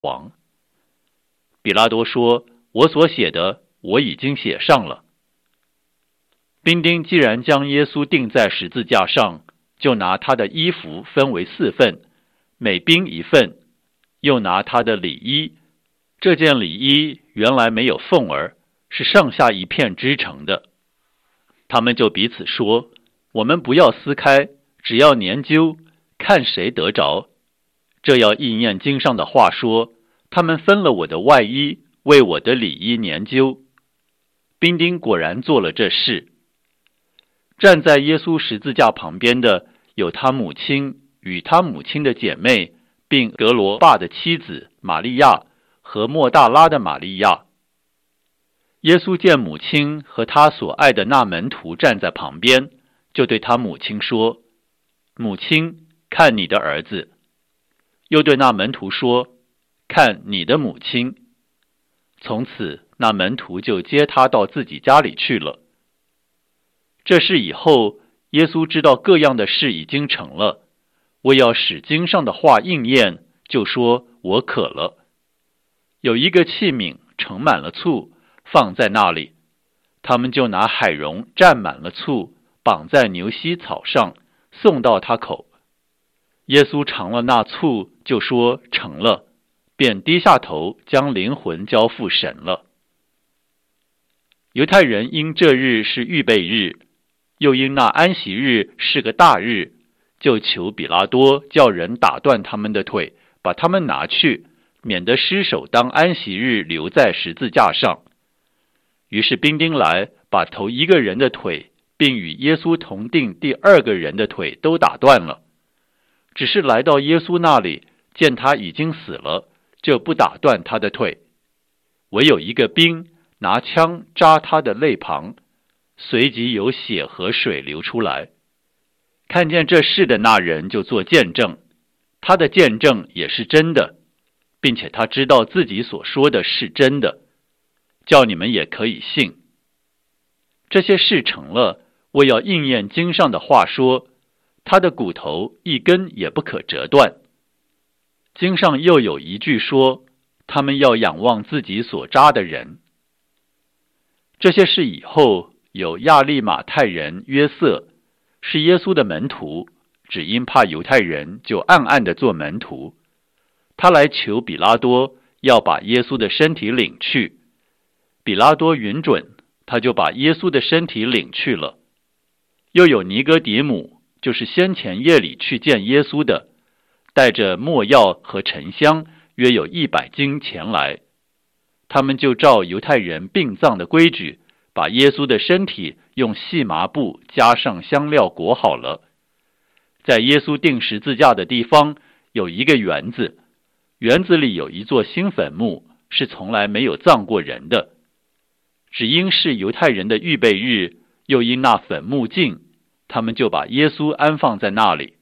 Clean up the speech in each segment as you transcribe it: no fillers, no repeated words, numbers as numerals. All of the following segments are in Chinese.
王。比拉多说：“我所写的，我已经写上了。”兵丁既然将耶稣钉在十字架上，就拿他的衣服分为4份，每兵1份，又拿他的里衣。这件里衣原来没有缝儿，是上下一片织成的。他们就彼此说：“我们不要撕开，只要研究，看谁得着。”这要应验经上的话说：“他们分了我的外衣，为我的里衣研究。”兵丁果然做了这事。站在耶稣十字架旁边的有他母亲与他母亲的姐妹，并格罗巴的妻子玛利亚和莫大拉的玛利亚。耶稣见母亲和他所爱的那门徒站在旁边，就对他母亲说：“母亲，看你的儿子。”又对那门徒说：“看你的母亲。”从此那门徒就接他到自己家里去了。这事以后，耶稣知道各样的事已经成了，为要使经上的话应验，就说：“我渴了。”有一个器皿盛满了醋，放在那里，他们就拿海蓉蘸满了醋，绑在牛膝草上，送到他口。耶稣尝了那醋，就说：“成了。”便低下头，将灵魂交付神了。犹太人因这日是预备日，又因那安息日是个大日，就求比拉多叫人打断他们的腿，把他们拿去，免得尸首当安息日留在十字架上。于是兵丁来，把头一个人的腿，并与耶稣同定第2个人的腿都打断了。只是来到耶稣那里，见他已经死了，就不打断他的腿。唯有一个兵拿枪扎他的肋旁，随即有血和水流出来。看见这事的那人就做见证，他的见证也是真的，并且他知道自己所说的是真的，叫你们也可以信。这些事成了，为要应验经上的话说：“他的骨头一根也不可折断。”经上又有一句说：“他们要仰望自己所扎的人。”这些事以后，有亚利马太人约瑟，是耶稣的门徒，只因怕犹太人，就暗暗地做门徒。他来求比拉多，要把耶稣的身体领去。比拉多允准，他就把耶稣的身体领去了。又有尼哥底母，就是先前夜里去见耶稣的，带着没药和沉香，约有100斤前来。他们就照犹太人殡葬的规矩，把耶稣的身体用细麻布加上香料裹好了。在耶稣钉十字架的地方有一个园子，园子里有一座新坟墓，是从来没有葬过人的。只因是犹太人的预备日，又因那坟墓近，他们就把耶稣安放在那里。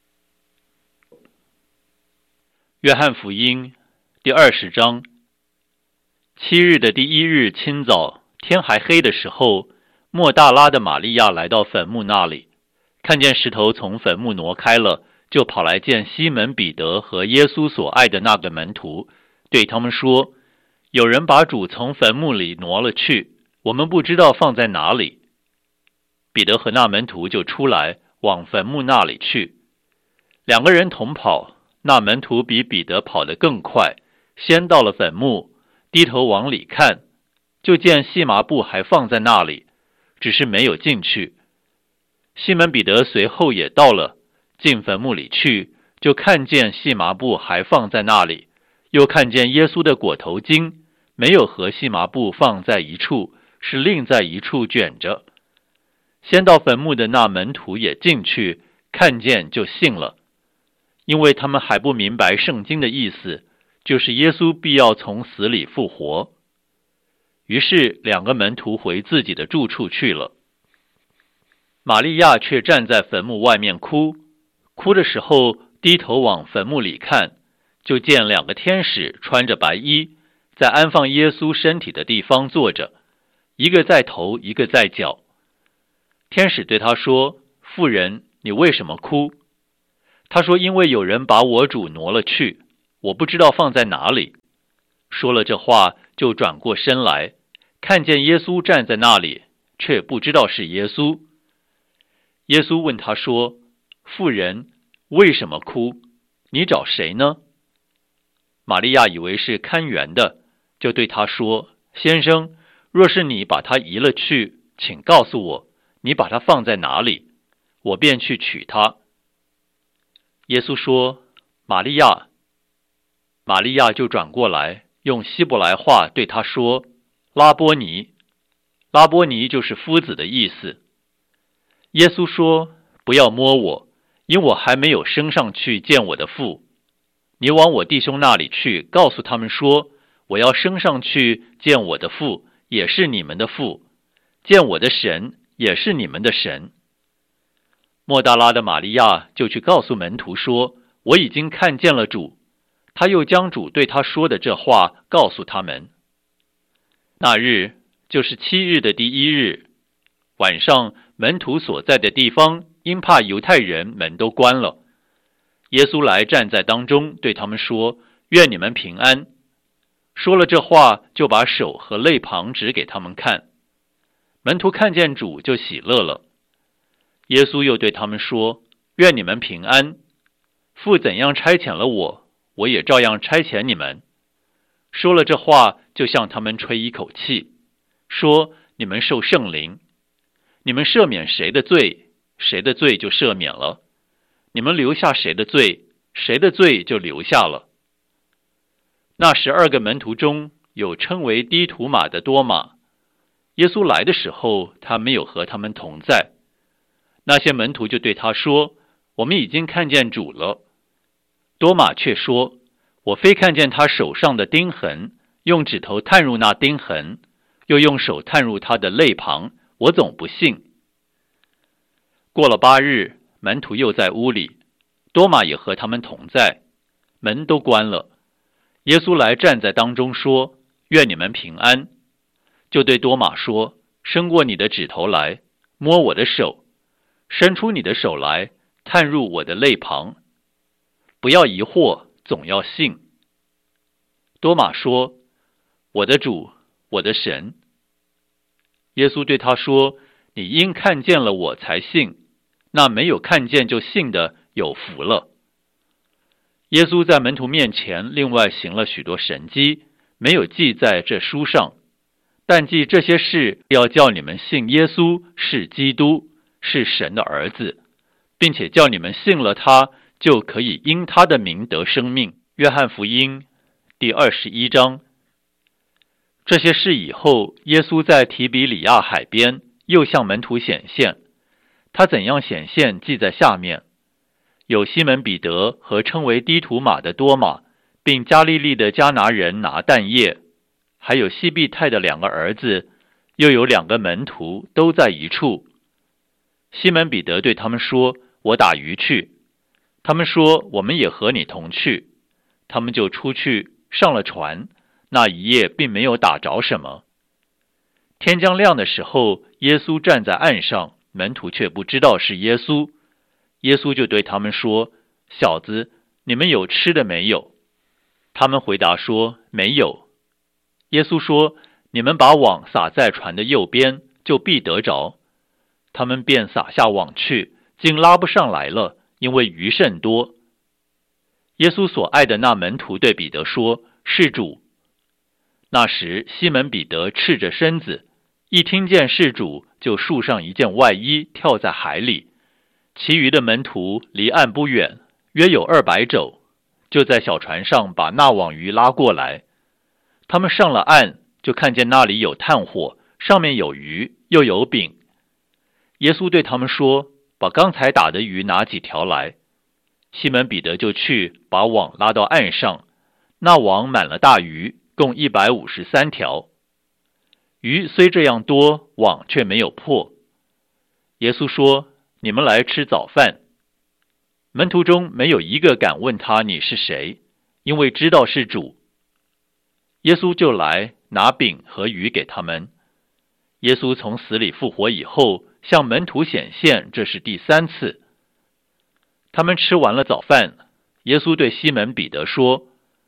约翰福音第20章。7日的第1日清早，天还黑的时候，莫大拉的玛利亚来到坟墓那里，看见石头从坟墓挪开了，就跑来见西门彼得和耶稣所爱的那个门徒，对他们说：“有人把主从坟墓里挪了去，我们不知道放在哪里。”彼得和那门徒就出来，往坟墓那里去。2个人同跑，那门徒比彼得跑得更快，先到了坟墓，低头往里看，就见细麻布还放在那里，只是没有进去。西门彼得随后也到了，进坟墓里去，就看见细麻布还放在那里，又看见耶稣的裹头巾没有和细麻布放在一处，是另在一处卷着。先到坟墓的那门徒也进去，看见就信了，因为他们还不明白圣经的意思，就是耶稣必要从死里复活。于是2个门徒回自己的住处去了。玛利亚却站在坟墓外面哭，哭的时候低头往坟墓里看，就见2个天使穿着白衣，在安放耶稣身体的地方坐着，一个在头，一个在脚。天使对他说：“妇人，你为什么哭？”他说：“因为有人把我主挪了去， 我不知道放在哪里。”说了这话，就转过身来，看见耶稣站在那里，却不知道是耶稣。耶稣问他说：“妇人，为什么哭？你找谁呢？”玛利亚以为是看园的，就对他说：“先生，若是你把他移了去，请告诉我，你把他放在哪里，我便去取他。”耶稣说：“玛利亚。”玛利亚就转过来，用希伯来话对他说：“拉波尼。”拉波尼就是夫子的意思。耶稣说：“不要摸我，因我还没有升上去见我的父。你往我弟兄那里去，告诉他们说，我要升上去见我的父，也是你们的父，见我的神，也是你们的神。”莫大拉的玛利亚就去告诉门徒说：“我已经看见了主。”他又将主对他说的这话告诉他们。那日就是7日的第1日，晚上，门徒所在的地方因怕犹太人，门都关了。耶稣来站在当中，对他们说：“愿你们平安。”说了这话，就把手和肋旁指给他们看。门徒看见主，就喜乐了。耶稣又对他们说：“愿你们平安。父怎样差遣了我，我也照样差遣你们。”说了这话，就向他们吹一口气，说：“你们受圣灵。你们赦免谁的罪，谁的罪就赦免了；你们留下谁的罪，谁的罪就留下了。”那12个门徒中有称为低土马的多马。耶稣来的时候，他没有和他们同在。那些门徒就对他说：“我们已经看见主了。”多马却说：“我非看见他手上的钉痕，用指头探入那钉痕，又用手探入他的肋旁，我总不信。”过了8日，门徒又在屋里，多马也和他们同在，门都关了。耶稣来站在当中说：“愿你们平安。”就对多马说：“伸过你的指头来，摸我的手；伸出你的手来，探入我的肋旁。不要疑惑，总要信。”多马说：“我的主，我的神。”耶稣对他说：“你因看见了我才信，那没有看见就信的有福了。”耶稣在门徒面前另外行了许多神迹，没有记在这书上，但记这些事，要叫你们信耶稣是基督，是神的儿子，并且叫你们信了他，就可以因他的名得生命。约翰福音第21章。这些事以后，耶稣在提比里亚海边又向门徒显现。他怎样显现，记在下面。有西门彼得和称为低土马的多马，并加利利的迦拿人拿但业，还有西庇太的2个儿子，又有2个门徒，都在一处。西门彼得对他们说：“我打鱼去。”他们说：“我们也和你同去。”他们就出去上了船，那一夜并没有打着什么。天将亮的时候，耶稣站在岸上，门徒却不知道是耶稣。耶稣就对他们说：“小子，你们有吃的没有？”他们回答说：“没有。”耶稣说：“你们把网撒在船的右边，就必得着。”他们便撒下网去，竟拉不上来了，因为鱼甚多。耶稣所爱的那门徒对彼得说：“是主。”那时西门彼得赤着身子，一听见是主，就束上一件外衣，跳在海里。其余的门徒离岸不远，约有200肘，就在小船上把那网鱼拉过来。他们上了岸，就看见那里有炭火，上面有鱼，又有饼。耶稣对他们说：“把刚才打的鱼拿几条来。”西门彼得就去把网拉到岸上，那网满了大鱼，共153条。鱼虽这样多，网却没有破。耶稣说：“你们来吃早饭。”门徒中没有一个敢问他你是谁，因为知道是主。耶稣就来拿饼和鱼给他们。耶稣从死里复活以后，向门徒显现，这是第3次。他们吃完了早饭，耶稣对西门彼得说：“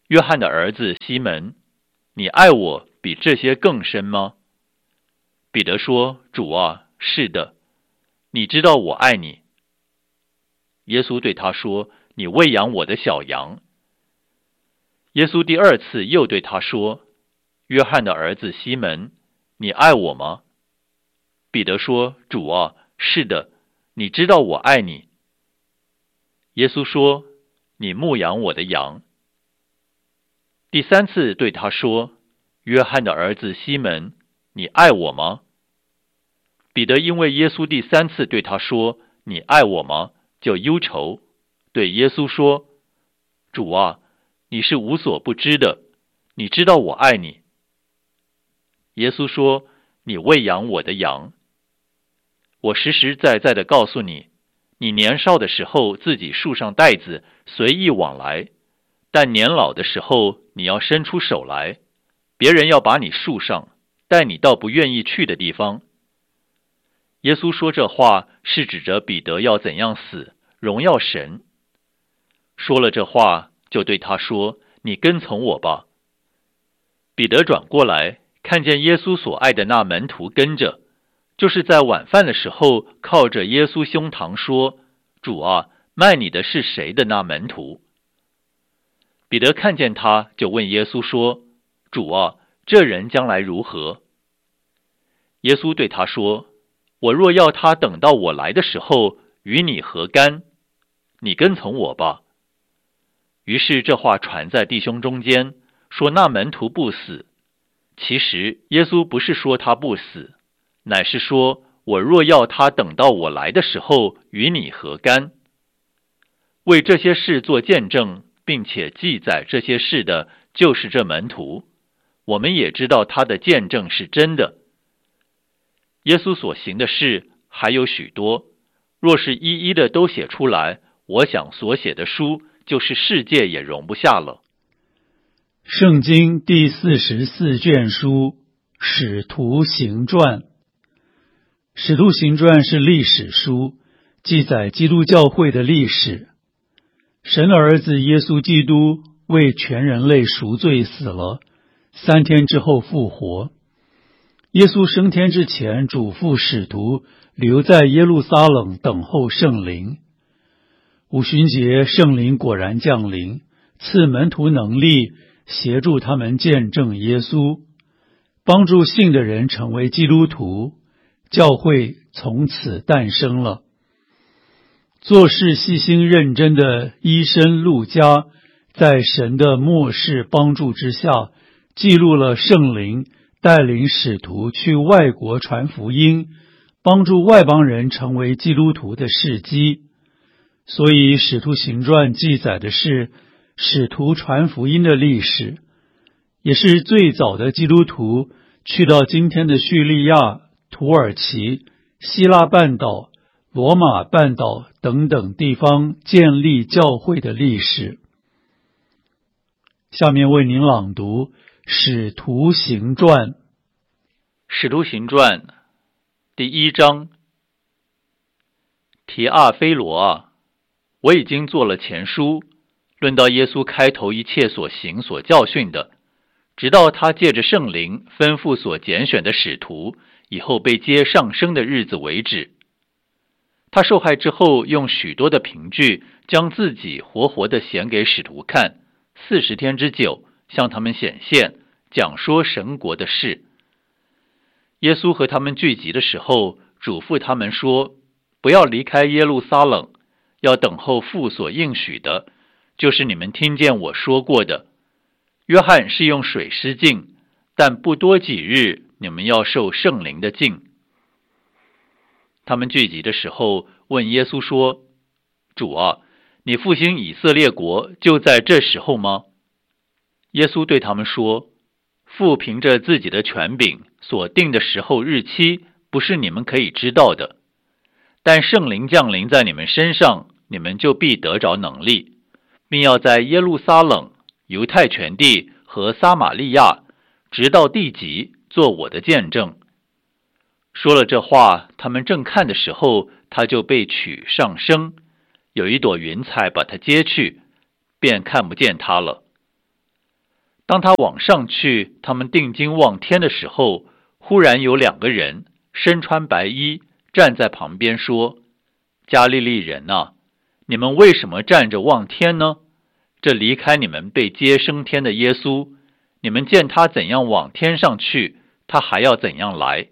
约翰的儿子西门，你爱我比这些更深吗？彼得说，主啊，是的，你知道我爱你。耶稣对他说，你喂养我的小羊。耶稣第二次又对他说，约翰的儿子西门，你爱我吗？彼得说，主啊，是的，你知道我爱你。耶稣说，你牧养我的羊。第三次对他说，约翰的儿子西门，你爱我吗？彼得因为耶稣第三次对他说，你爱我吗？就忧愁，对耶稣说，主啊，你是无所不知的，你知道我爱你。耶稣说，你喂养我的羊。我实实在在地告诉你，你年少的时候自己束上带子，随意往来，但年老的时候你要伸出手来，别人要把你束上，带你到不愿意去的地方。耶稣说这话是指着彼得要怎样死，荣耀神。说了这话，就对他说，你跟从我吧。彼得转过来，看见耶稣所爱的那门徒跟着，就是在晚饭的时候靠着耶稣胸膛说，主啊，卖你的是谁的那门徒。彼得看见他，就问耶稣说，主啊，这人将来如何？耶稣对他说，我若要他等到我来的时候，与你何干？你跟从我吧。于是这话传在弟兄中间，说那门徒不死。其实耶稣不是说他不死，乃是说，我若要他等到我来的时候，与你何干？为这些事做见证，并且记载这些事的，就是这门徒。我们也知道他的见证是真的。耶稣所行的事还有许多，若是一一的都写出来，我想所写的书就是世界也容不下了。 圣经第44卷书，使徒行传。使徒行传是历史书，记载基督教会的历史。神的儿子耶稣基督为全人类赎罪死了，3天之后复活。耶稣升天之前嘱咐使徒留在耶路撒冷等候圣灵。五旬节圣灵果然降临，赐门徒能力，协助他们见证耶稣，帮助信的人成为基督徒，教会从此诞生了。做事细心认真的医生路加，在神的默示帮助之下，记录了圣灵带领使徒去外国传福音，帮助外邦人成为基督徒的事迹。所以使徒行传记载的是使徒传福音的历史，也是最早的基督徒去到今天的叙利亚、土耳其、希腊半岛、罗马半岛等等地方建立教会的历史。下面为您朗读使徒行传。 使徒行传第1章。提阿非罗啊，我已经做了前书，论到耶稣开头一切所行所教训的，直到他借着圣灵吩咐所拣选的使徒以后被接上升的日子为止。他受害之后，用许多的凭据将自己活活地显给使徒看，40天之久，向他们显现，讲说神国的事。耶稣和他们聚集的时候，嘱咐他们说，不要离开耶路撒冷，要等候父所应许的，就是你们听见我说过的。约翰是用水施浸，但不多几日，你们要受圣灵的浸。他们聚集的时候，问耶稣说，主啊，你复兴以色列国就在这时候吗？耶稣对他们说，父凭着自己的权柄所定的时候日期，不是你们可以知道的。但圣灵降临在你们身上，你们就必得着能力，并要在耶路撒冷、犹太全地和撒玛利亚，直到地极，做我的见证。说了这话，他们正看的时候，他就被取上升，有一朵云彩把他接去，便看不见他了。 当他往上去，他们定睛望天的时候，忽然有2个人身穿白衣站在旁边说：加利利人啊，你们为什么站着望天呢？这离开你们被接升天的耶稣，你们见他怎样往天上去，他还要怎样来。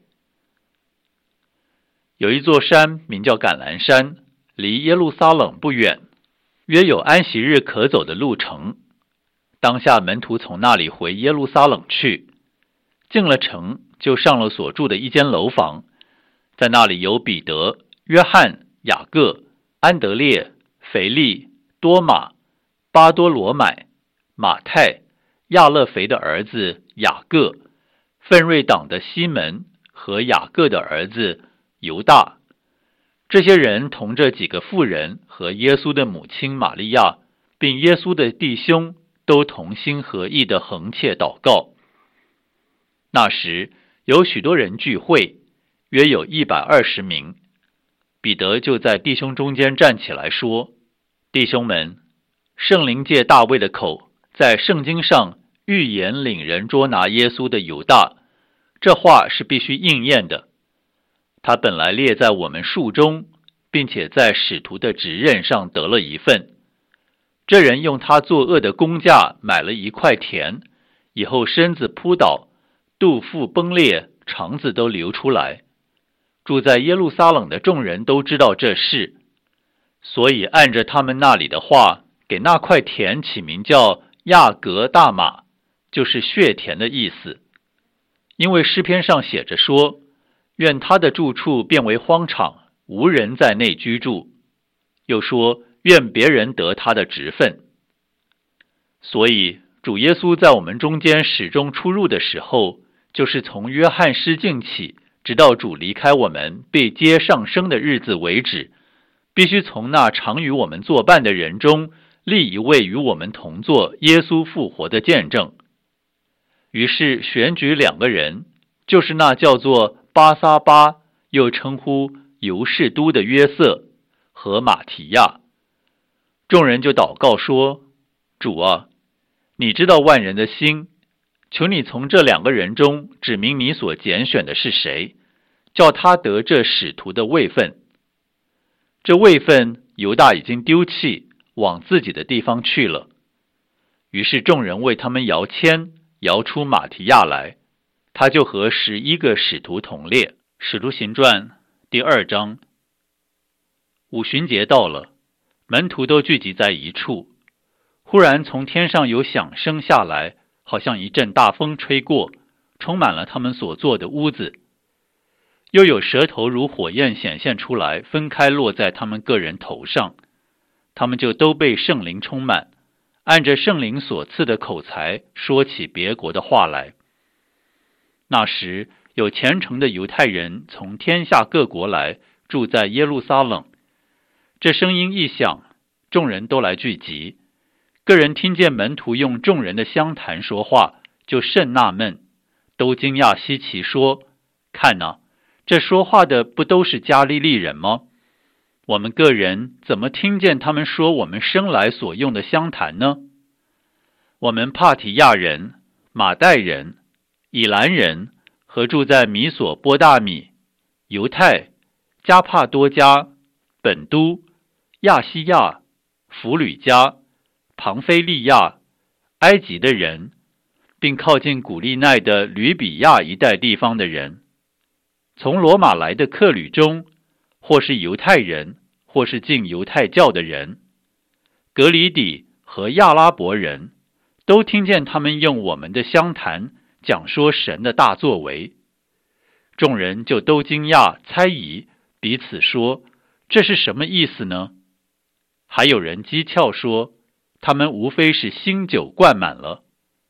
有一座山名叫橄榄山，离耶路撒冷不远，约有安息日可走的路程。当下门徒从那里回耶路撒冷去，进了城，就上了所住的一间楼房，在那里有彼得、约翰、雅各、安德烈、腓力、多马、巴多罗买、马太、亚勒腓的儿子雅各、奋锐党的西门和雅各的儿子犹大。这些人同这几个妇人和耶稣的母亲玛利亚，并耶稣的弟兄，都同心合意地横切祷告。那时有许多人聚会，约有120名。彼得就在弟兄中间站起来说：弟兄们，圣灵借大卫的口，在圣经上预言领人捉拿耶稣的犹大，这话是必须应验的。他本来列在我们数中，并且在使徒的职任上得了一份。这人用他作恶的工价买了一块田，以后身子扑倒，肚腹崩裂，肠子都流出来。住在耶路撒冷的众人都知道这事，所以按着他们那里的话，给那块田起名叫亚格大马，就是血田的意思。因为诗篇上写着说：愿他的住处变为荒场，无人在内居住。又说：愿别人得他的职分。所以主耶稣在我们中间始终出入的时候，就是从约翰失禁起，直到主离开我们被接上升的日子为止，必须从那常与我们作伴的人中立一位与我们同作耶稣复活的见证。于是选举2个人，就是那叫做巴撒巴，又称呼犹士都的约瑟和马提亚。众人就祷告说：主啊，你知道万人的心，求你从这2个人中指明你所拣选的是谁，叫他得这使徒的位分。这位分犹大已经丢弃，往自己的地方去了。于是众人为他们摇签，摇出马提亚来，他就和11个使徒同列。使徒行传第2章。五旬节到了，门徒都聚集在一处。忽然从天上有响声下来，好像一阵大风吹过，充满了他们所坐的屋子。又有舌头如火焰显现出来，分开落在他们个人头上。他们就都被圣灵充满，按着圣灵所赐的口才说起别国的话来。那时有虔诚的犹太人从天下各国来，住在耶路撒冷。这声音一响，众人都来聚集。个人听见门徒用众人的相谈说话，就甚纳闷，都惊讶稀奇，说：看哪，这说话的不都是加利利人吗？我们个人怎么听见他们说我们生来所用的相谈呢？我们帕提亚人、马代人、以兰人和住在米索波大米、犹太、加帕多家、本都、亚西亚、弗吕家、庞菲利亚、埃及的人，并靠近古利奈的吕比亚一带地方的人，从罗马来的客旅中，或是犹太人，或是进犹太教的人，格里底和亚拉伯人，都听见他们用我们的相谈讲说神的大作为。众人就都惊讶猜疑，彼此说：这是什么意思呢？还有人讥诮说，他们无非是新酒灌满了。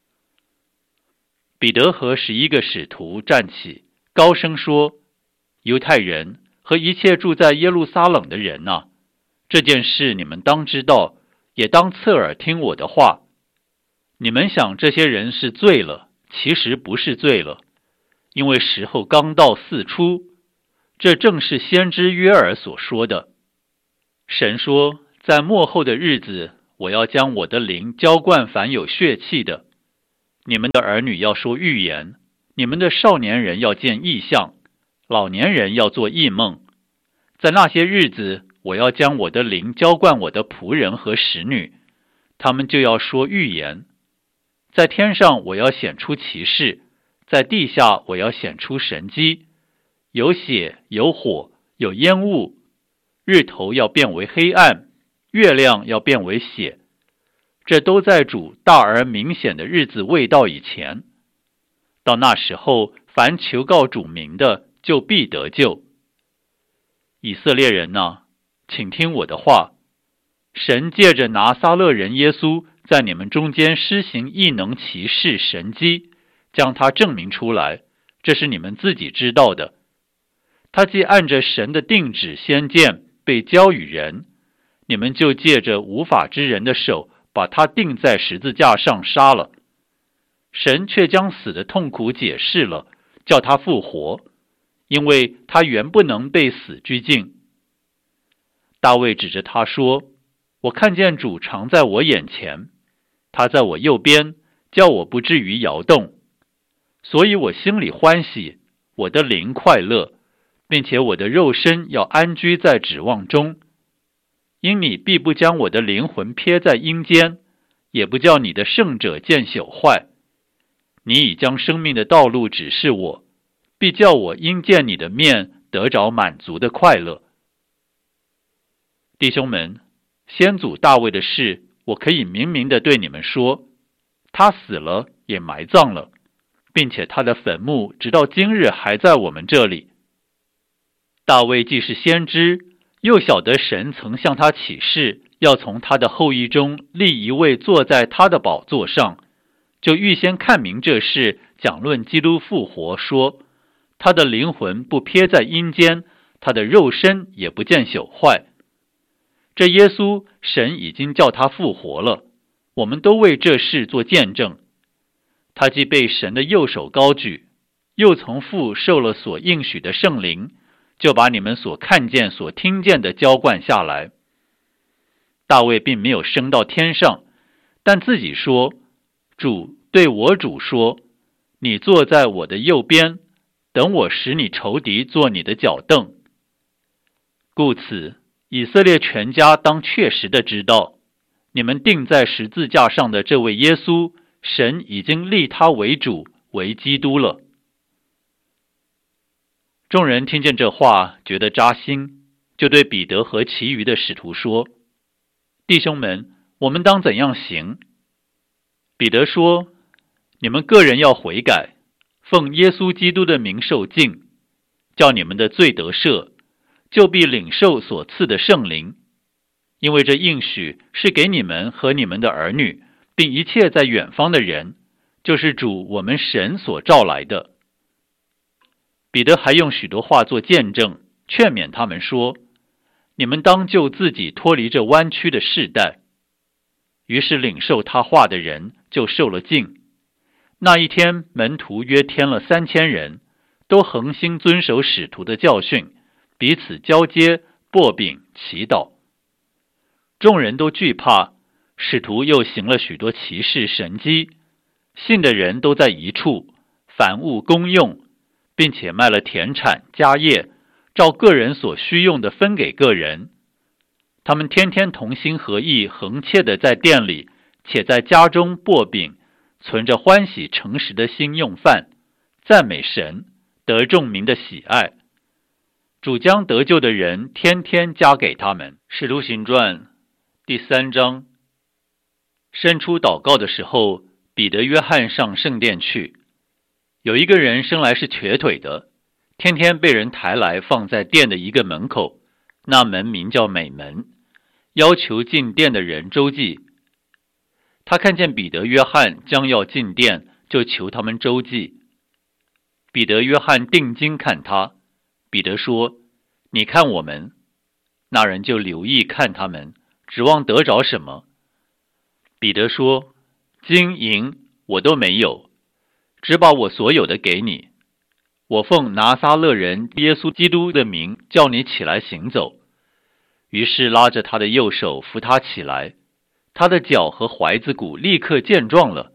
彼得和11个使徒站起，高声说：犹太人和一切住在耶路撒冷的人啊，这件事你们当知道，也当侧耳听我的话。你们想这些人是醉了，其实不是醉了，因为时候刚到四出，这正是先知约珥所说的。神说，在末后的日子，我要将我的灵浇灌凡有血气的。 你们的儿女要说预言，你们的少年人要见异象，老年人要做异梦。在那些日子，我要将我的灵浇灌我的仆人和使女，他们就要说预言。在天上我要显出奇事，在地下我要显出神迹，有血，有火，有烟雾，日头要变为黑暗，月亮要变为血。这都在主大而明显的日子未到以前。到那时候，凡求告主名的，就必得救。以色列人哪，请听我的话。神借着拿撒勒人耶稣在你们中间施行异能奇事神迹，将他证明出来，这是你们自己知道的。他既按着神的定旨先见被交与人，你们就借着无法之人的手把他钉在十字架上杀了。神却将死的痛苦解释了，叫他复活，因为他原不能被死拘禁。大卫指着他说，我看见主常在我眼前，他在我右边，叫我不至于摇动。所以我心里欢喜，我的灵快乐，并且我的肉身要安居在指望中。因你必不将我的灵魂撇在阴间，也不叫你的圣者见朽坏。你已将生命的道路指示我，必叫我因见你的面得着满足的快乐。弟兄们，先祖大卫的事，我可以明明地对你们说，他死了也埋葬了，并且他的坟墓直到今日还在我们这里。大卫既是先知，又晓得神曾向他启示，要从他的后裔中立一位坐在他的宝座上，就预先看明这事，讲论基督复活，说他的灵魂不撇在阴间，他的肉身也不见朽坏。这耶稣，神已经叫他复活了，我们都为这事做见证。他既被神的右手高举，又从父受了所应许的圣灵，就把你们所看见所听见的浇灌下来。大卫并没有升到天上，但自己说，主对我主说，你坐在我的右边，等我使你仇敌做你的脚凳。故此以色列全家当确实的知道，你们钉在十字架上的这位耶稣，神已经立他为主，为基督了。众人听见这话，觉得扎心，就对彼得和其余的使徒说，弟兄们，我们当怎样行？彼得说，你们个人要悔改，奉耶稣基督的名受浸，叫你们的罪得赦，就必领受所赐的圣灵。因为这应许是给你们和你们的儿女，并一切在远方的人，就是主我们神所召来的。彼得还用许多话做见证，劝勉他们说，你们当救自己脱离这弯曲的世代。于是领受他话的人就受了浸。那一天，门徒约添了3000人，都恒心遵守使徒的教训，彼此交接，擘饼，祈祷。众人都惧怕，使徒又行了许多奇事神迹，信的人都在一处，凡物公用，并且卖了田产家业，照个人所需用的分给个人。他们天天同心合意，恒切的在店里，且在家中擘饼，存着欢喜诚实的心用饭，赞美神，得众民的喜爱。主将得救的人天天加给他们。使徒行传第3章。伸出祷告的时候，彼得、约翰上圣殿去。有一个人生来是瘸腿的，天天被人抬来放在殿的一个门口，那门名叫美门，要求进殿的人周济。他看见彼得、约翰将要进殿，就求他们周济。彼得、约翰定睛看他，彼得说，你看我们。那人就留意看他们，指望得着什么。彼得说，金银我都没有，只把我所有的给你。我奉拿撒勒人耶稣基督的名叫你起来行走。于是拉着他的右手扶他起来，他的脚和踝子骨立刻健壮了，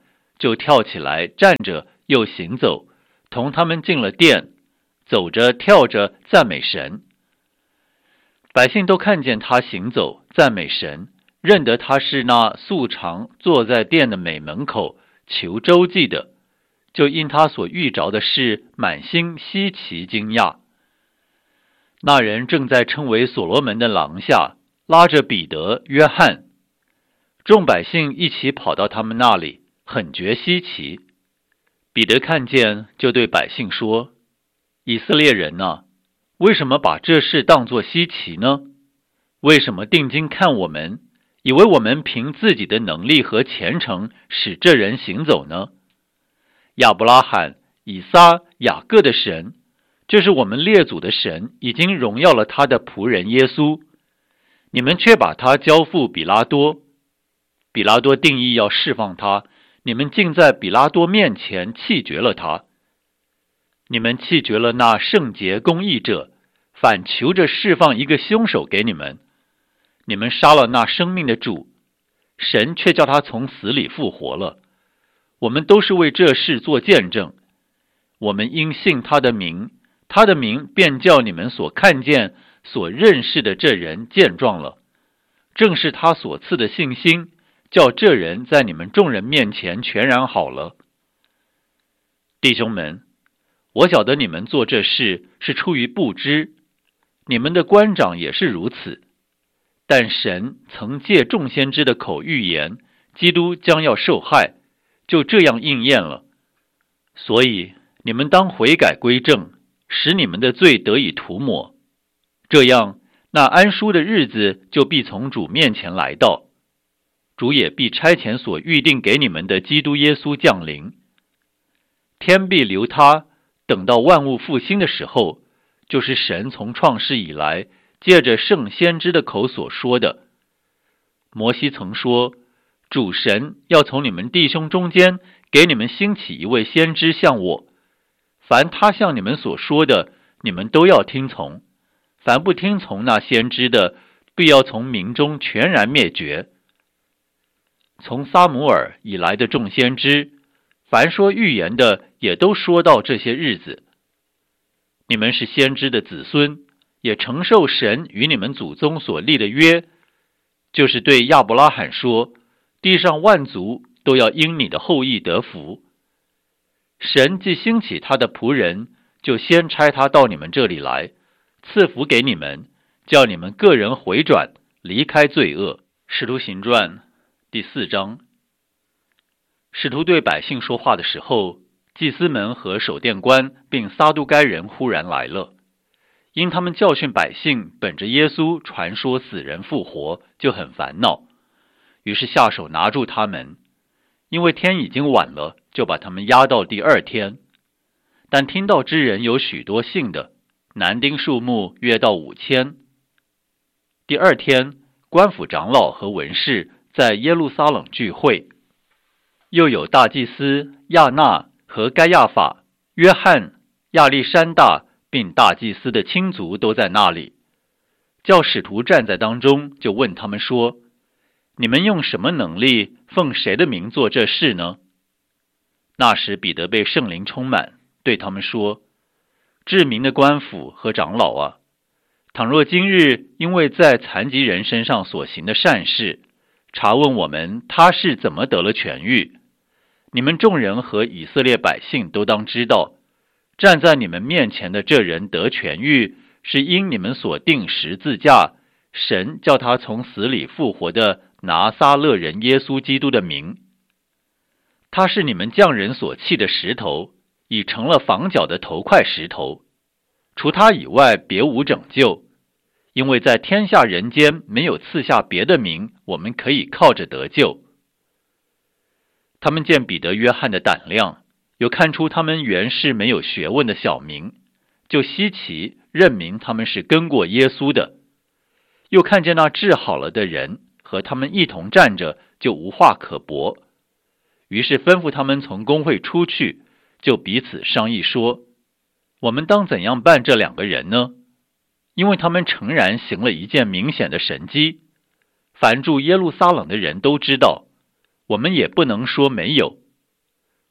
就跳起来站着又行走，同他们进了殿，走着跳着赞美神。百姓都看见他行走赞美神，认得他是那素常坐在殿的美门口求周济的，就因他所遇着的事满心稀奇惊讶。那人正在称为所罗门的廊下，拉着彼得、约翰。众百姓一起跑到他们那里，很觉稀奇。彼得看见，就对百姓说：以色列人啊，为什么把这事当作稀奇呢？为什么定睛看我们，以为我们凭自己的能力和虔诚使这人行走呢？亚伯拉罕、以撒、雅各的神，这是我们列祖的神，已经荣耀了他的仆人耶稣。你们却把他交付比拉多，比拉多定义要释放他，你们竟在比拉多面前弃绝了他。你们弃绝了那圣洁公义者，反求着释放一个凶手给你们。你们杀了那生命的主，神却叫他从死里复活了。我们都是为这事做见证。我们因信他的名，他的名便叫你们所看见、所认识的这人见状了。正是他所赐的信心，叫这人在你们众人面前全然好了。弟兄们，我晓得你们做这事是出于不知，你们的官长也是如此。但神曾借众先知的口预言，基督将要受害，就这样应验了。所以你们当悔改归正，使你们的罪得以涂抹。这样，那安舒的日子就必从主面前来到。主也必差遣所预定给你们的基督耶稣降临。天必留他，等到万物复兴的时候，就是神从创世以来借着圣先知的口所说的。摩西曾说，主神要从你们弟兄中间给你们兴起一位先知像我，凡他向你们所说的，你们都要听从。凡不听从那先知的，必要从民中全然灭绝。从撒母耳以来的众先知，凡说预言的，也都说到这些日子。你们是先知的子孙，也承受神与你们祖宗所立的约，就是对亚伯拉罕说，地上万族都要因你的后裔得福。神既兴起他的仆人，就先差他到你们这里来，赐福给你们，叫你们个人回转，离开罪恶。使徒行传第4章。使徒对百姓说话的时候，祭司们和守殿官并撒都该人忽然来了，因他们教训百姓本着耶稣传说死人复活，就很烦恼，于是下手拿住他们。因为天已经晚了，就把他们押到第2天。但听到之人有许多信的，男丁数目约到5000。第2天，官府长老和文士在耶路撒冷聚会，又有大祭司亚那和该亚法、约翰、亚历山大并大祭司的亲族都在那里。叫使徒站在当中，就问他们说，你们用什么能力奉谁的名做这事呢？那时彼得被圣灵充满，对他们说，治民的官府和长老啊，倘若今日因为在残疾人身上所行的善事，查问我们他是怎么得了痊愈，你们众人和以色列百姓都当知道，站在你们面前的这人得痊愈，是因你们所定十字架，神叫他从死里复活的拿撒勒人耶稣基督的名。他是你们匠人所弃的石头，已成了房角的头块石头。除他以外，别无拯救，因为在天下人间没有赐下别的名，我们可以靠着得救。他们见彼得、约翰的胆量，又看出他们原是没有学问的小民，就稀奇，认明他们是跟过耶稣的。又看见那治好了的人和他们一同站着，就无话可驳。于是吩咐他们从公会出去，就彼此商议说，我们当怎样办这2个人呢？因为他们诚然行了一件明显的神迹，凡住耶路撒冷的人都知道，我们也不能说没有。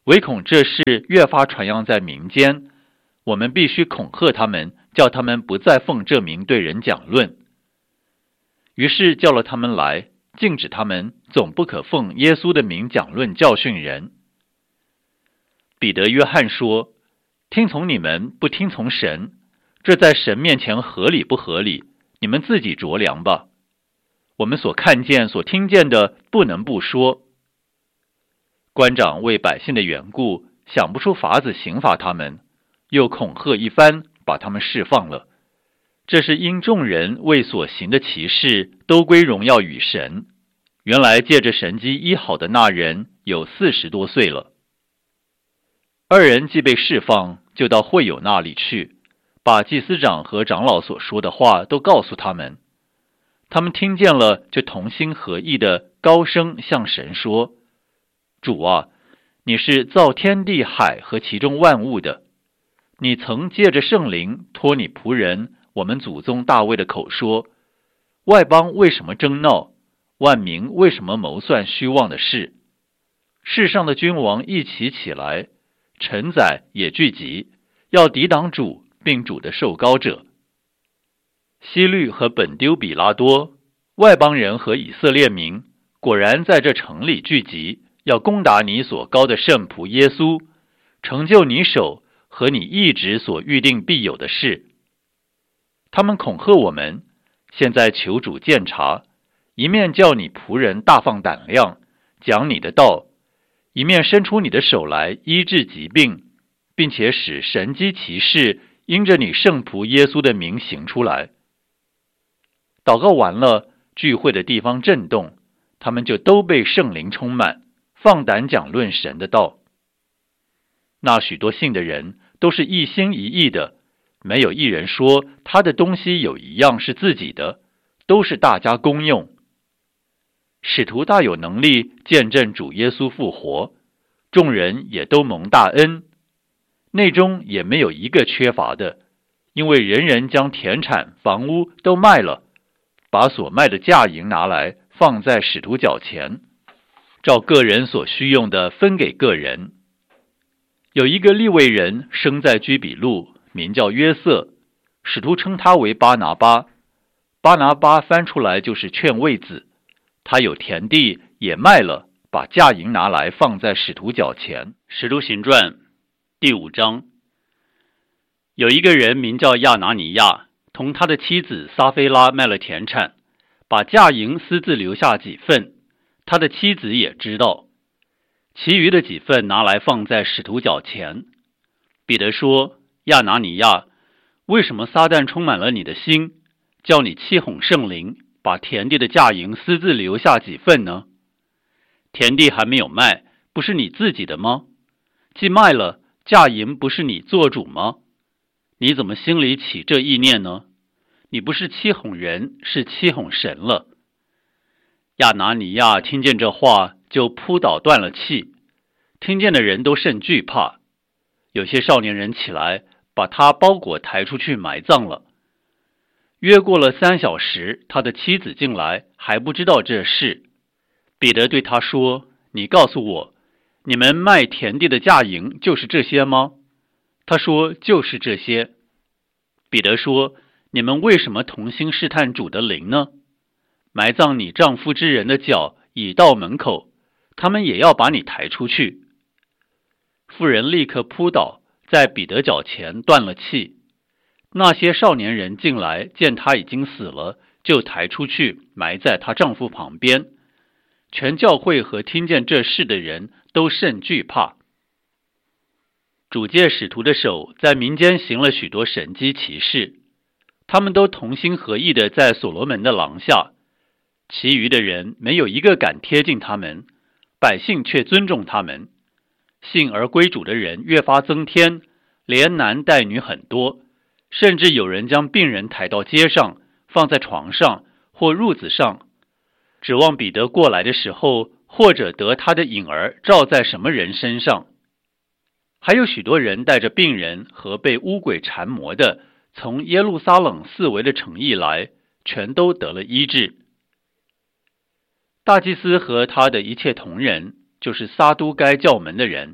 唯恐这事越发传扬在民间，我们必须恐吓他们，叫他们不再奉这名对人讲论。于是叫了他们来，禁止他们总不可奉耶稣的名讲论教训人。彼得、约翰说：听从你们，不听从神，这在神面前合理不合理？你们自己酌量吧。我们所看见、所听见的，不能不说。官长为百姓的缘故，想不出法子刑罚他们，又恐吓一番，把他们释放了。这是因众人为所行的奇事，都归荣耀与神。原来借着神机医好的那人有40多岁了。二人既被释放，就到会友那里去，把祭司长和长老所说的话都告诉他们。他们听见了，就同心合意的高声向神说：主啊，你是造天地海和其中万物的，你曾借着圣灵托你仆人我们祖宗大卫的口说，外邦为什么争闹，万民为什么谋算虚妄的事？世上的君王一起起来，臣宰也聚集，要抵挡主，并主的受膏者。希律和本丢比拉多，外邦人和以色列民，果然在这城里聚集，要攻打你所膏的圣仆耶稣，成就你手和你一直所预定必有的事。他们恐吓我们，现在求主鉴察，一面叫你仆人大放胆量，讲你的道，一面伸出你的手来医治疾病，并且使神机奇事因着你圣仆耶稣的名行出来。祷告完了，聚会的地方震动，他们就都被圣灵充满，放胆讲论神的道。那许多信的人都是一心一意的，没有一人说他的东西有一样是自己的，都是大家公用。使徒大有能力见证主耶稣复活，众人也都蒙大恩，内中也没有一个缺乏的，因为人人将田产房屋都卖了，把所卖的价银拿来放在使徒脚前，照个人所需用的分给个人。有一个利未人生在居比路，名叫约瑟，使徒称他为巴拿巴。巴拿巴翻出来就是劝慰子。他有田地也卖了，把价银拿来放在使徒脚前。使徒行传第5章。有一个人名叫亚拿尼亚，同他的妻子撒菲拉卖了田产，把价银私自留下几份，他的妻子也知道，其余的几份拿来放在使徒脚前。彼得说：亚拿尼亚，为什么撒旦充满了你的心，叫你欺哄圣灵，把田地的价银私自留下几份呢？田地还没有卖，不是你自己的吗？既卖了，价银不是你做主吗？你怎么心里起这意念呢？你不是欺哄人，是欺哄神了。亚拿尼亚听见这话，就扑倒断了气，听见的人都甚惧怕。有些少年人起来，把他包裹抬出去埋葬了。约过了3小时，他的妻子进来，还不知道这事。彼得对他说：你告诉我，你们卖田地的价银就是这些吗？他说：就是这些。彼得说：你们为什么同心试探主的灵呢？埋葬你丈夫之人的脚已到门口，他们也要把你抬出去。妇人立刻扑倒，在彼得脚前断了气。那些少年人进来，见他已经死了，就抬出去埋在她丈夫旁边。全教会和听见这事的人都甚惧怕。主借使徒的手在民间行了许多神迹奇事，他们都同心合意的在所罗门的廊下，其余的人没有一个敢贴近他们，百姓却尊重他们。信而归主的人越发增添，连男带女很多，甚至有人将病人抬到街上，放在床上或褥子上，指望彼得过来的时候，或者得他的影儿照在什么人身上。还有许多人带着病人和被污鬼缠磨的，从耶路撒冷四围的城邑来，全都得了医治。大祭司和他的一切同人，就是撒都该教门的人，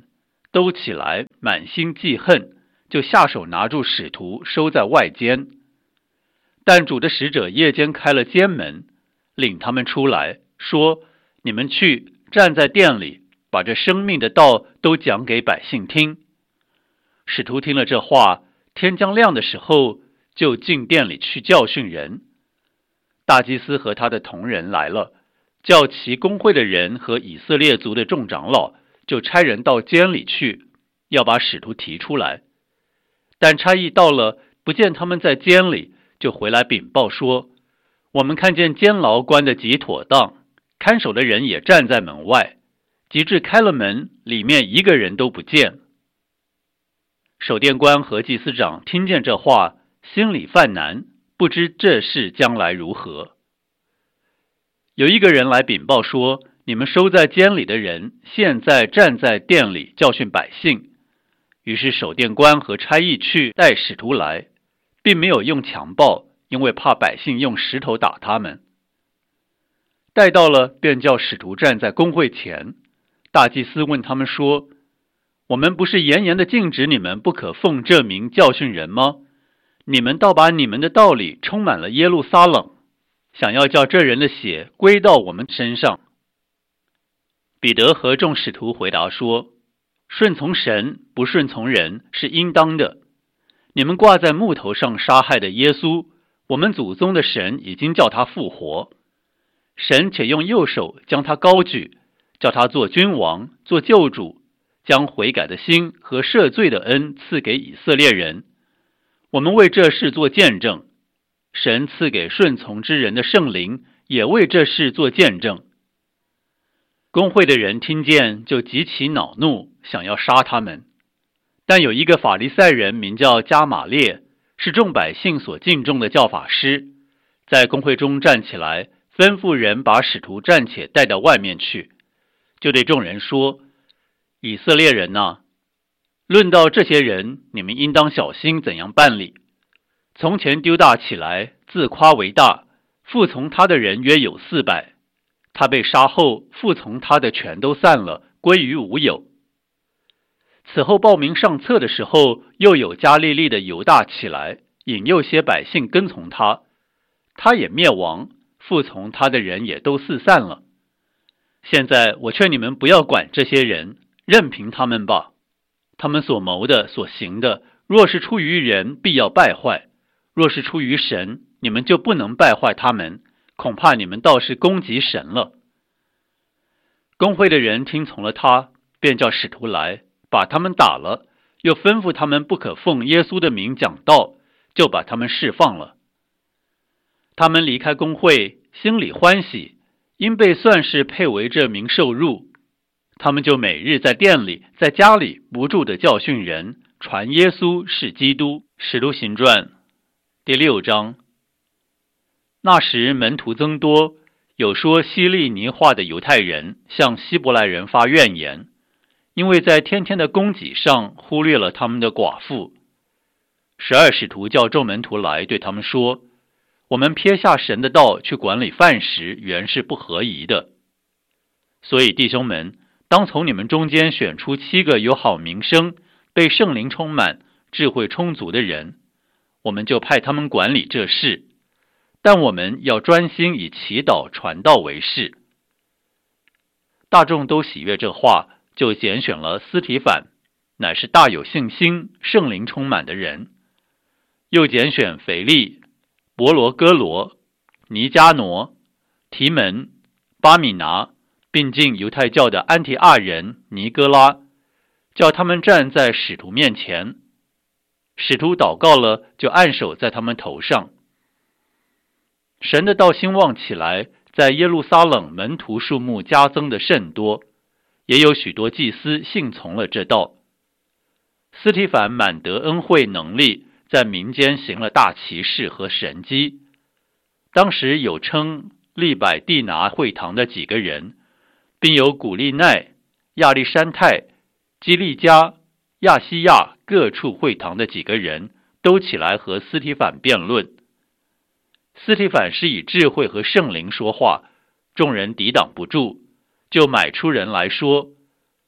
都起来，满心记恨，就下手拿住使徒，收在外间。但主的使者夜间开了监门，领他们出来，说：你们去，站在殿里，把这生命的道都讲给百姓听。使徒听了这话，天将亮的时候，就进殿里去教训人。大祭司和他的同人来了，叫其公会的人和以色列族的众长老，就差人到监里去，要把使徒提出来。但差役到了，不见他们在监里，就回来禀报说：我们看见监牢关得极妥当，看守的人也站在门外，及至开了门，里面一个人都不见。守殿官和祭司长听见这话，心里犯难，不知这事将来如何。有一个人来禀报说：你们收在监里的人，现在站在殿里教训百姓。于是守殿官和差役去带使徒来，并没有用强暴，因为怕百姓用石头打他们。带到了，便叫使徒站在公会前。大祭司问他们说：我们不是严严的禁止你们不可奉这名教训人吗？你们倒把你们的道理充满了耶路撒冷，想要叫这人的血归到我们身上。彼得和众使徒回答说：顺从神，不顺从人，是应当的。你们挂在木头上杀害的耶稣，我们祖宗的神已经叫他复活。神且用右手将他高举，叫他做君王，做救主，将悔改的心和赦罪的恩赐给以色列人。我们为这事做见证，神赐给顺从之人的圣灵也为这事做见证。公会的人听见，就极其恼怒，想要杀他们。但有一个法利赛人名叫加玛列，是众百姓所敬重的教法师，在公会中站起来，吩咐人把使徒暂且带到外面去，就对众人说：以色列人哪，论到这些人，你们应当小心怎样办理。从前丢大起来，自夸为大，服从他的人约有400，他被杀后，服从他的全都散了，归于无有。此后报名上册的时候，又有加利利的犹大起来，引诱些百姓跟从他，他也灭亡，服从他的人也都四散了。现在我劝你们不要管这些人，任凭他们吧。他们所谋的所行的，若是出于人，必要败坏；若是出于神，你们就不能败坏他们，恐怕你们倒是攻击神了。公会的人听从了他，便叫使徒来，把他们打了，又吩咐他们不可奉耶稣的名讲道，就把他们释放了。他们离开公会，心里欢喜，因被算是配为这名受辱。他们就每日在店里，在家里不住地教训人，传耶稣是基督。使徒行传第6章。那时门徒增多，有说希利尼话的犹太人向希伯来人发怨言，因为在天天的供给上忽略了他们的寡妇。12使徒叫众门徒来，对他们说：我们撇下神的道去管理饭食，原是不合宜的。所以弟兄们，当从你们中间选出7个有好名声、被圣灵充满、智慧充足的人，我们就派他们管理这事。但我们要专心以祈祷传道为事。大众都喜悦这话，就拣选了司提反，乃是大有信心、圣灵充满的人；又拣选腓利、伯罗哥罗、尼加挪、提门、巴米拿，并进犹太教的安提阿人尼哥拉，叫他们站在使徒面前。使徒祷告了，就按手在他们头上。神的道兴旺起来，在耶路撒冷门徒数目加增的甚多，也有许多祭司信从了这道。司提反满得恩惠能力，在民间行了大奇事和神迹。当时有称利百地拿会堂的几个人，并有古利奈、亚历山泰、基利加、亚西亚各处会堂的几个人，都起来和司提反辩论。司提反是以智慧和圣灵说话，众人抵挡不住，就买出人来说：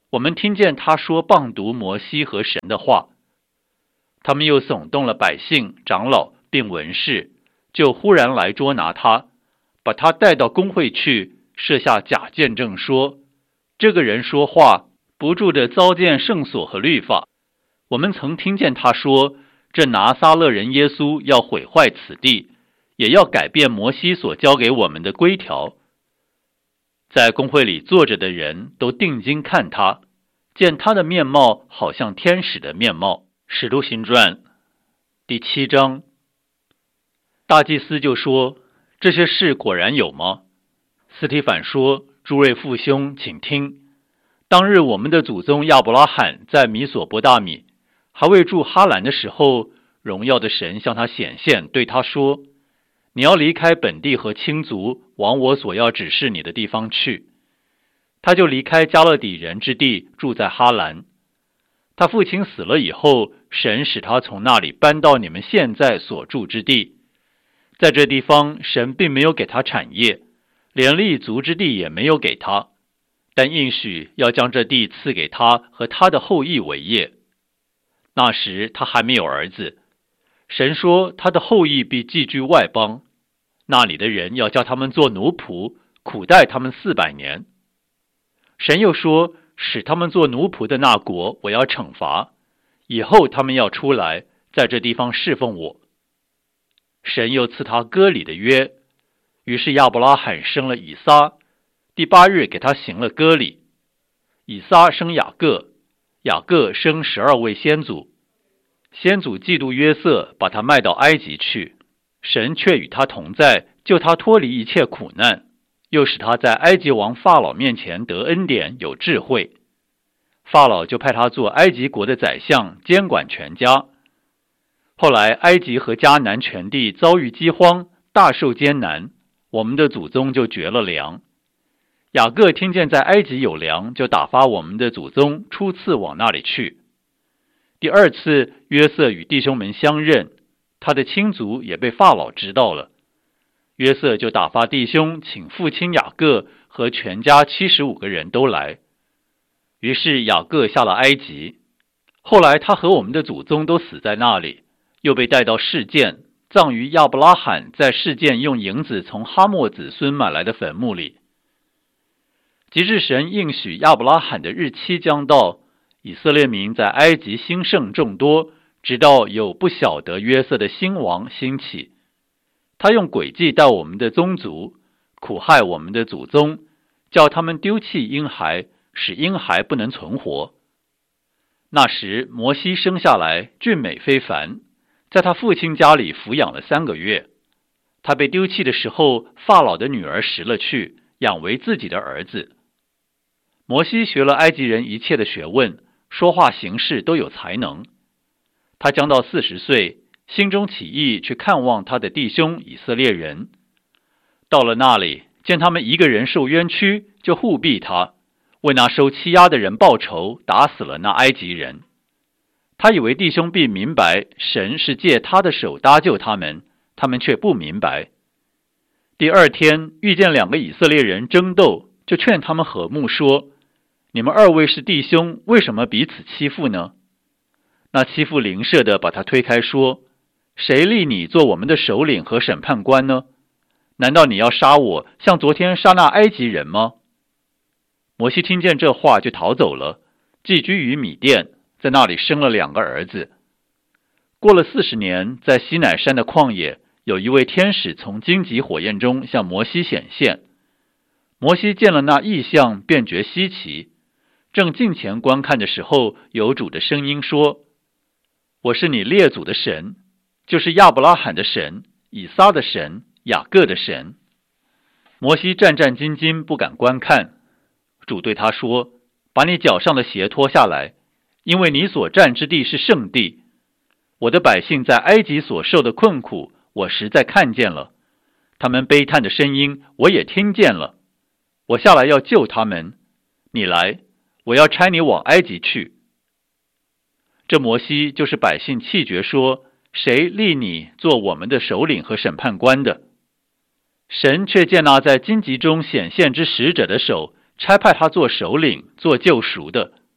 我们听见他说谤读摩西和神的话。他们又耸动了百姓、长老并文士，就忽然来捉拿他，把他带到公会去，设下假见证说，这个人说话不住地糟践圣所和律法。我们曾听见他说，这拿撒勒人耶稣要毁坏此地，也要改变摩西所交给我们的规条。在公会里坐着的人都定睛看他，见他的面貌好像天使的面貌。使徒行传第7章。大祭司就说，这些事果然有吗？司提反说，诸位父兄，请听。当日我们的祖宗亚伯拉罕在米索波大米还未住哈兰的时候，荣耀的神向他显现，对他说，你要离开本地和亲族，往我所要指示你的地方去。他就离开加勒底人之地，住在哈兰。他父亲死了以后，神使他从那里搬到你们现在所住之地。在这地方，神并没有给他产业，连立足之地也没有给他，但应许要将这地赐给他和他的后裔为业。那时他还没有儿子，神说他的后裔必寄居外邦，那里的人要叫他们做奴仆，苦待他们400年。神又说，使他们做奴仆的那国我要惩罚，以后他们要出来，在这地方侍奉我。神又赐他割礼的约，于是亚伯拉罕生了以撒，第8日给他行了割礼。以撒生雅各，雅各生12位先祖。先祖嫉妒约瑟，把他卖到埃及去，神却与他同在，救他脱离一切苦难，又使他在埃及王法老面前得恩典，有智慧。法老就派他做埃及国的宰相，监管全家。后来埃及和迦南全地遭遇饥荒，大受艰难，我们的祖宗就绝了粮。雅各听见在埃及有粮，就打发我们的祖宗初次往那里去。第2次，约瑟与弟兄们相认，他的亲族也被法老知道了。约瑟就打发弟兄请父亲雅各和全家75个人都来。于是雅各下了埃及，后来他和我们的祖宗都死在那里，又被带到示剑，葬于亚伯拉罕在示剑用银子从哈莫子孙买来的坟墓里。及至神应许亚伯拉罕的日期将到，以色列民在埃及兴盛众多，直到有不晓得约瑟的新王兴起。他用诡计待我们的宗族，苦害我们的祖宗，叫他们丢弃婴孩，使婴孩不能存活。那时摩西生下来俊美非凡，在他父亲家里抚养了3个月。他被丢弃的时候，法老的女儿拾了去，养为自己的儿子。摩西学了埃及人一切的学问，说话行事都有才能。他将到40岁，心中起意去看望他的弟兄以色列人。到了那里，见他们一个人受冤屈，就护庇他，为那受欺压的人报仇，打死了那埃及人。他以为弟兄必明白神是借他的手搭救他们，他们却不明白。第2天遇见2个以色列人争斗，就劝他们和睦说，你们2位是弟兄，为什么彼此欺负呢？那欺负邻舍的把他推开说，谁立你做我们的首领和审判官呢？难道你要杀我，像昨天杀那埃及人吗？摩西听见这话就逃走了，寄居于米甸，在那里生了2个儿子。过了40年，在西乃山的旷野，有一位天使从荆棘火焰中向摩西显现。摩西见了那异象，便觉稀奇，正近前观看的时候，有主的声音说，我是你列祖的神，就是亚伯拉罕的神，以撒的神，雅各的神。摩西战战兢兢，不敢观看。主对他说，把你脚上的鞋脱下来，因为你所站之地是圣地。我的百姓在埃及所受的困苦，我实在看见了，他们悲叹的声音，我也听见了。我下来要救他们，你来，我要差你往埃及去。这摩西就是百姓气绝说，谁立你做我们的首领和审判官的？神却见那在荆棘中显现之使者的手，差派他做首领，做救赎的。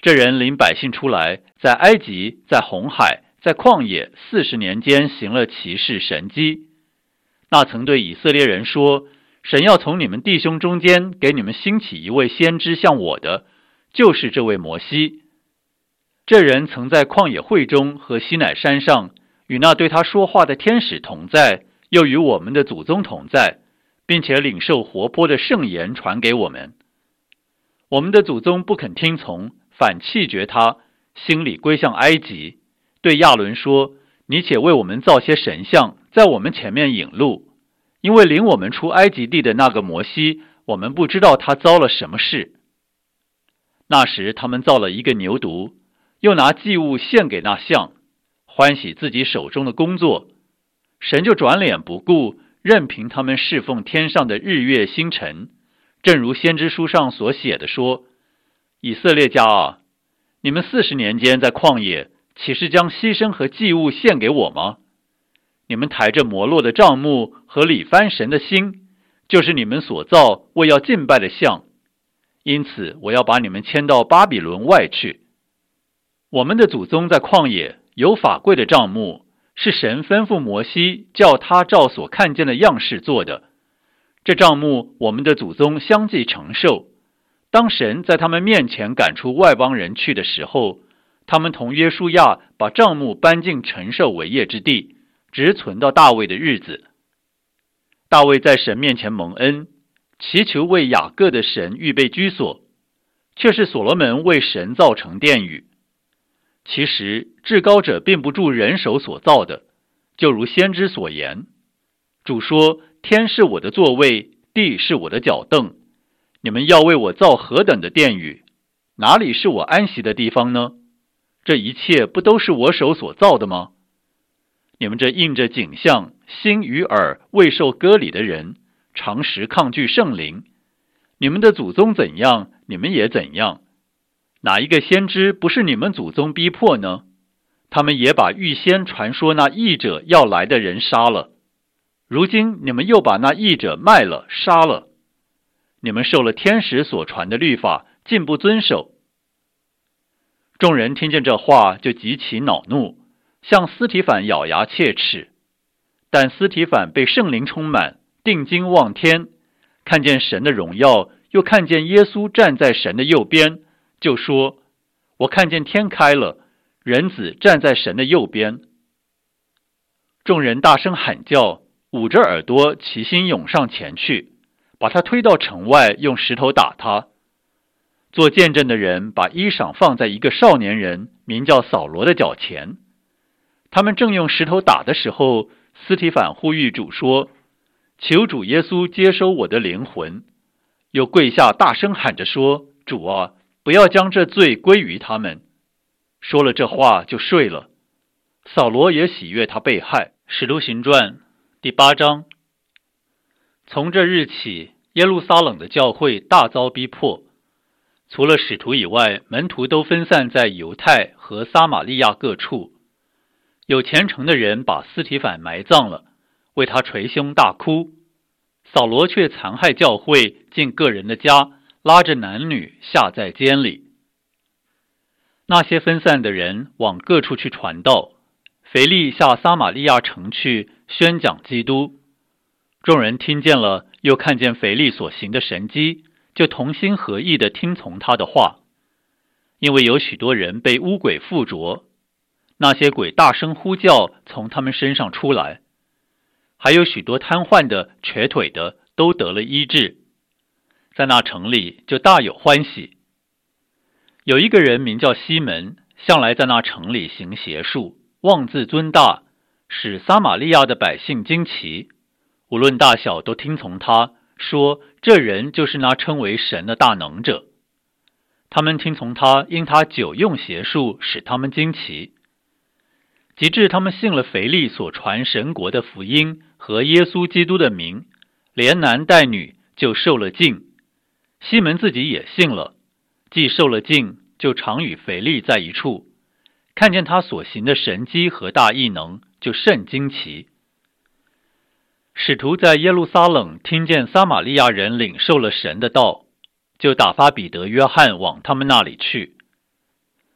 这人领百姓出来，在埃及，在红海，在旷野40年间行了奇事神迹。那曾对以色列人说，神要从你们弟兄中间给你们兴起一位先知像我的，就是这位摩西。这人曾在旷野会中和西乃山上与那对他说话的天使同在，又与我们的祖宗同在，并且领受活泼的圣言传给我们。我们的祖宗不肯听从，反弃绝他，心里归向埃及，对亚伦说，你且为我们造些神像，在我们前面引路，因为领我们出埃及地的那个摩西，我们不知道他遭了什么事。那时他们造了一个牛犊，又拿祭物献给那像，欢喜自己手中的工作，神就转脸不顾，任凭他们侍奉天上的日月星辰，正如先知书上所写的说，以色列家啊，你们40年间在旷野，岂是将牺牲和祭物献给我吗？你们抬着摩洛的帐幕和里番神的心，就是你们所造为要敬拜的像，因此我要把你们迁到巴比伦外去。我们的祖宗在旷野有法柜的帐幕，是神吩咐摩西叫他照所看见的样式做的。这帐幕我们的祖宗相继承受。当神在他们面前赶出外邦人去的时候，他们同约书亚把帐幕搬进承受为业之地，直存到大卫的日子。大卫在神面前蒙恩，祈求为雅各的神预备居所，却是所罗门为神造成殿宇。其实至高者并不住人手所造的，就如先知所言，主说，天是我的座位，地是我的脚凳，你们要为我造何等的殿宇，哪里是我安息的地方呢？这一切不都是我手所造的吗？你们这印着景象，心与耳未受割礼的人，常时抗拒圣灵，你们的祖宗怎样，你们也怎样。哪一个先知不是你们祖宗逼迫呢？他们也把预先传说那义者要来的人杀了，如今你们又把那义者卖了，杀了。你们受了天使所传的律法，竟不遵守。众人听见这话，就极其恼怒，向司提反咬牙切齿。但司提反被圣灵充满，定睛望天，看见神的荣耀，又看见耶稣站在神的右边，就说，我看见天开了，人子站在神的右边。众人大声喊叫，捂着耳朵齐心涌上前去，把他推到城外，用石头打他。做见证的人把衣裳放在一个少年人名叫扫罗的脚前。他们正用石头打的时候，司提反呼吁主说，求主耶稣接收我的灵魂，又跪下大声喊着说，主啊，不要将这罪归于他们。说了这话就睡了。扫罗也喜悦他被害。使徒行传第8章。从这日起，耶路撒冷的教会大遭逼迫，除了使徒以外，门徒都分散在犹太和撒玛利亚各处。有虔诚的人把司提反埋葬了，为他捶胸大哭。扫罗却残害教会，进个人的家，拉着男女下在监里。那些分散的人往各处去传道，腓力下撒玛利亚城去宣讲基督。众人听见了，又看见腓力所行的神迹，就同心合意地听从他的话。因为有许多人被污鬼附着，那些鬼大声呼叫，从他们身上出来，还有许多瘫痪的、瘸腿的都得了医治。在那城里就大有欢喜。有一个人名叫西门，向来在那城里行邪术，妄自尊大，使撒玛利亚的百姓惊奇，无论大小都听从他，说这人就是那称为神的大能者。他们听从他，因他久用邪术，使他们惊奇。及至他们信了腓力所传神国的福音和耶稣基督的名，连男带女就受了浸。西门自己也信了，既受了浸，就常与腓力在一处，看见他所行的神迹和大异能，就甚惊奇。使徒在耶路撒冷听见撒玛利亚人领受了神的道，就打发彼得、约翰往他们那里去。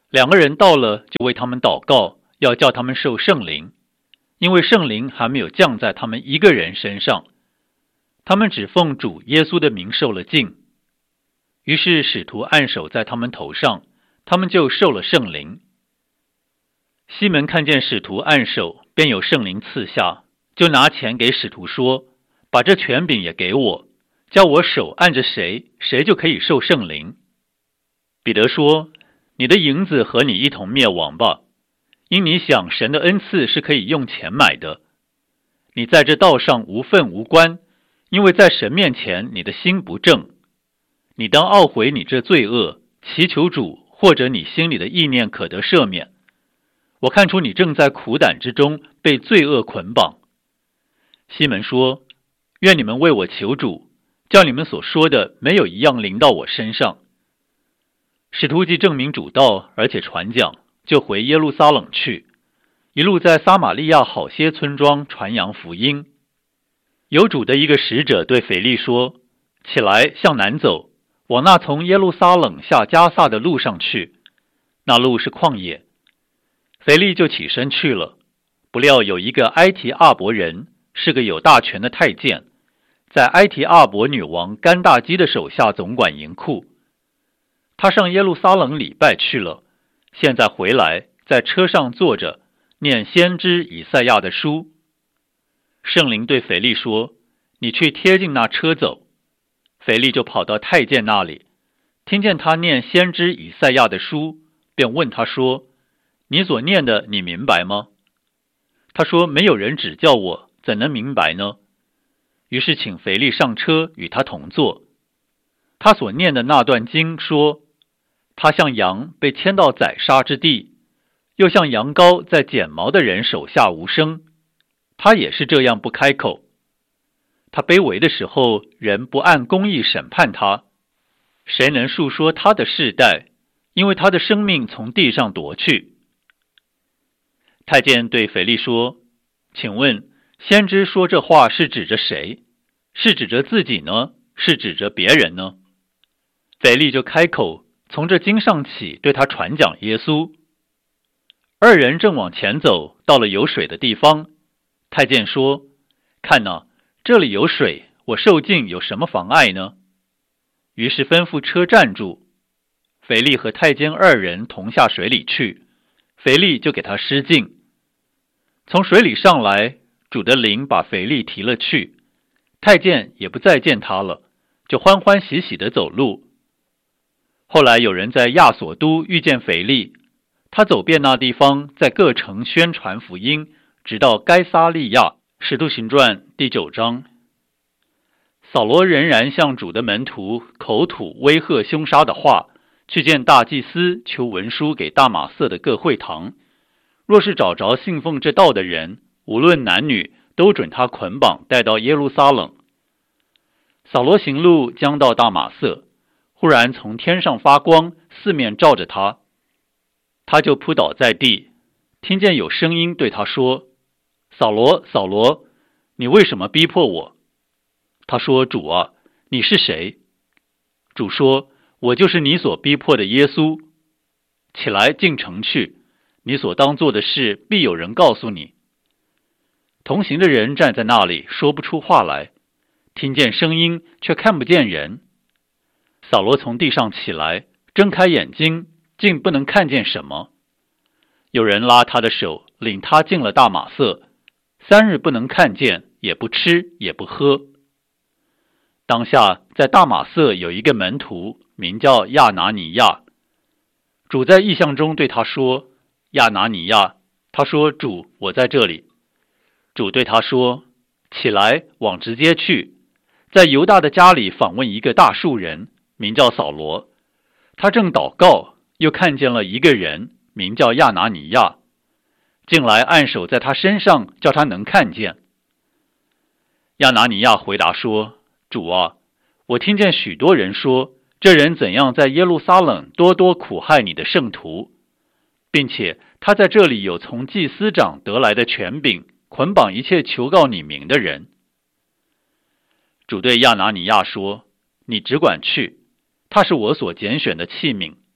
2个人到了，就为他们祷告，要叫他们受圣灵，因为圣灵还没有降在他们一个人身上。他们只奉主耶稣的名受了浸。于是使徒按手在他们头上，他们就受了圣灵。西门看见使徒按手，便有圣灵赐下，就拿钱给使徒说：把这权柄也给我，叫我手按着谁，谁就可以受圣灵。彼得说：你的银子和你一同灭亡吧，因你想神的恩赐是可以用钱买的。你在这道上无份无关，因为在神面前你的心不正。你当懊悔你这罪恶，祈求主，或者你心里的意念可得赦免。我看出你正在苦胆之中，被罪恶捆绑。西门说：愿你们为我求主，叫你们所说的没有一样临到我身上。使徒既证明主道，而且传讲，就回耶路撒冷去，一路在撒玛利亚好些村庄传扬福音。有主的一个使者对腓力说：起来，向南走，往那从耶路撒冷下迦萨的路上去，那路是旷野。腓力就起身去了，不料有一个埃提阿伯人，是个有大权的太监，在埃提阿伯女王甘大基的手下总管银库。他上耶路撒冷礼拜去了，现在回来，在车上坐着，念先知以赛亚的书。圣灵对腓力说：你去贴近那车走。腓力就跑到太监那里，听见他念先知以赛亚的书，便问他说：你所念的你明白吗？他说：没有人指教我，怎能明白呢？于是请腓力上车与他同坐。他所念的那段经说：他像羊被牵到宰杀之地，又像羊羔在剪毛的人手下无声，他也是这样不开口。他卑微的时候，人不按公义审判他，谁能述说他的世代？因为他的生命从地上夺去。太监对腓力说：请问先知说这话是指着谁？是指着自己呢？是指着别人呢？腓力就开口，从这经上起对他传讲耶稣。2人正往前走，到了有水的地方。太监说：看哪，这里有水，我受浸有什么妨碍呢？于是吩咐车站住。腓力和太监2人同下水里去，腓力就给他施浸。从水里上来，主的灵把腓力提了去，太监也不再见他了，就欢欢喜喜地走路。后来有人在亚索都遇见腓力，他走遍那地方，在各城宣传福音，直到该撒利亚。使徒行传第9章。扫罗仍然向主的门徒口吐威吓凶杀的话，去见大祭司，求文书给大马色的各会堂，若是找着信奉这道的人，无论男女，都准他捆绑带到耶路撒冷。扫罗行路将到大马色，忽然从天上发光，四面照着他，他就扑倒在地，听见有声音对他说：扫罗，扫罗，你为什么逼迫我？他说：主啊，你是谁？主说：我就是你所逼迫的耶稣。起来进城去，你所当做的事必有人告诉你。同行的人站在那里，说不出话来，听见声音，却看不见人。扫罗从地上起来，睁开眼睛，竟不能看见什么。有人拉他的手，领他进了大马色，3日不能看见，也不吃，也不喝。当下在大马色有一个门徒，名叫亚拿尼亚。主在异象中对他说：亚拿尼亚。他说：主，我在这里。主对他说：起来，往直街去，在犹大的家里访问一个大数人，名叫扫罗。他正祷告，又看见了一个人，名叫亚拿尼亚，进来按手在他身上，叫他能看见。亚拿尼亚回答说：主啊，我听见许多人说，这人怎样在耶路撒冷多多苦害你的圣徒，并且他在这里有从祭司长得来的权柄，捆绑一切求告你名的人。主对亚拿尼亚说：你只管去，他是我所拣选的器皿，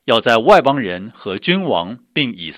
要在外邦人和君王并以